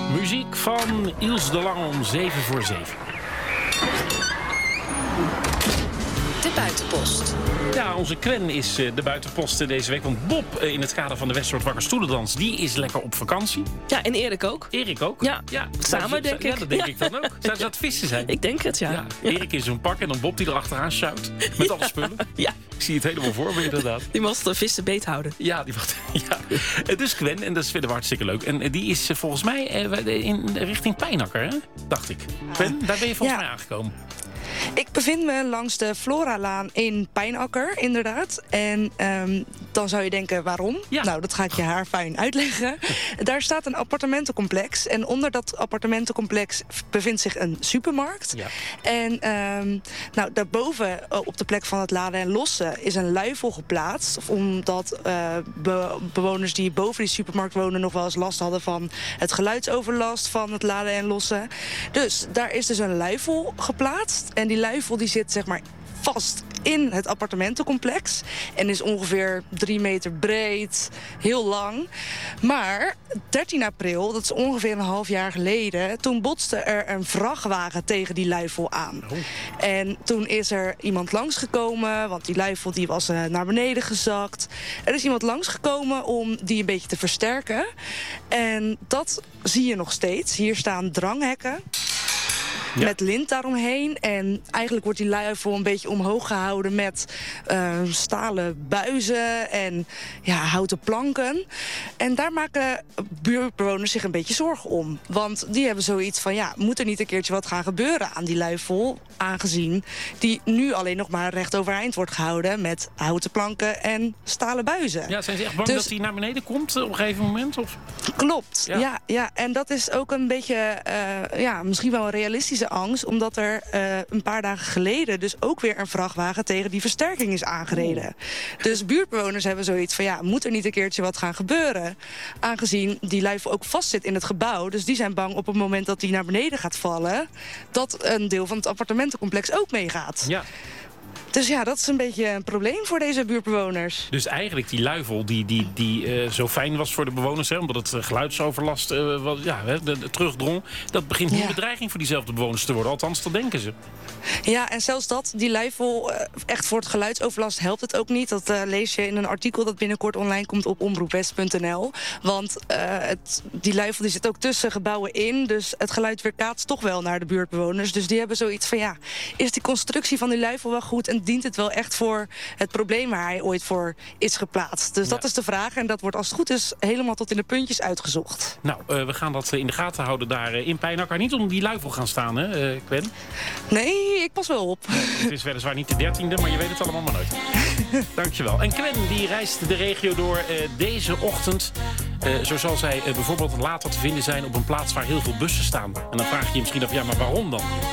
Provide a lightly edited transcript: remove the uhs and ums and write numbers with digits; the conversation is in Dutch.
Muziek van Iels de Lange om 7:07. De Buitenpost. Ja, onze Quen is de buitenpost deze week. Want Bob, in het kader van de West wordt wakker stoelendans, die is lekker op vakantie. Ja, en Erik ook. Erik ook? Ja, samen denk ik. Ja, dat denk ik dan ook. Zou ze aan het vissen zijn? Ik denk het, ja. Erik in zo'n pak en dan Bob die erachteraan sjouwt. Met alle spullen. Ja. Ik zie het helemaal voor me, inderdaad. Die moest de vissen beet houden. Ja, die mocht. Ja. Dus Quen, en dat vinden we hartstikke leuk. En die is volgens mij in richting Pijnakker, hè? Dacht ik. Quen, daar ben je volgens mij aangekomen. Ik bevind me langs de Floralaan in Pijnakker, inderdaad. En dan zou je denken, waarom? Ja. Nou, dat ga ik je haar fijn uitleggen. Daar staat een appartementencomplex. En onder dat appartementencomplex bevindt zich een supermarkt. Ja. En daarboven, op de plek van het laden en lossen, is een luifel geplaatst. Omdat bewoners die boven die supermarkt wonen nog wel eens last hadden van het geluidsoverlast van het laden en lossen. Dus daar is dus een luifel geplaatst. En die luifel die zit zeg maar vast in het appartementencomplex. En is ongeveer 3 meter breed, heel lang. Maar 13 april, dat is ongeveer een half jaar geleden, toen botste er een vrachtwagen tegen die luifel aan. Oh. En toen is er iemand langsgekomen, want die luifel die was naar beneden gezakt. Er is iemand langsgekomen om die een beetje te versterken. En dat zie je nog steeds. Hier staan dranghekken. Ja. Met lint daaromheen. En eigenlijk wordt die luifel een beetje omhoog gehouden met stalen buizen en houten planken. En daar maken buurtbewoners zich een beetje zorgen om. Want die hebben zoiets van, moet er niet een keertje wat gaan gebeuren aan die luifel? Aangezien die nu alleen nog maar recht overeind wordt gehouden met houten planken en stalen buizen. Ja, zijn ze echt bang dat hij naar beneden komt op een gegeven moment? Of? Klopt, ja. En dat is ook een beetje, misschien wel een realistische angst, omdat er een paar dagen geleden dus ook weer een vrachtwagen tegen die versterking is aangereden. Dus buurtbewoners hebben zoiets van, moet er niet een keertje wat gaan gebeuren? Aangezien die luifel ook vastzit in het gebouw, dus die zijn bang op het moment dat die naar beneden gaat vallen, dat een deel van het appartementencomplex ook meegaat. Ja. Dus dat is een beetje een probleem voor deze buurtbewoners. Dus eigenlijk die luifel die zo fijn was voor de bewoners, hè, omdat het geluidsoverlast terugdrong, dat begint nu een bedreiging voor diezelfde bewoners te worden. Althans, dat denken ze. Ja, en zelfs die luifel, echt voor het geluidsoverlast helpt het ook niet. Dat lees je in een artikel dat binnenkort online komt op omroepwest.nl. Want die luifel die zit ook tussen gebouwen in, dus het geluid weerkaatst toch wel naar de buurtbewoners. Dus die hebben zoiets van, is die constructie van die luifel wel goed en dient het wel echt voor het probleem waar hij ooit voor is geplaatst? Dus dat is de vraag en dat wordt als het goed is helemaal tot in de puntjes uitgezocht. Nou, we gaan dat in de gaten houden daar in Pijnakker. Niet om die luifel gaan staan, hè, Quen? Nee, ik pas wel op. Het is weliswaar niet de 13e, maar je weet het allemaal maar nooit. Dankjewel. En Quen die reist de regio door deze ochtend. Zo zal zij bijvoorbeeld later te vinden zijn op een plaats waar heel veel bussen staan. En dan vraag je je misschien af, maar waarom dan?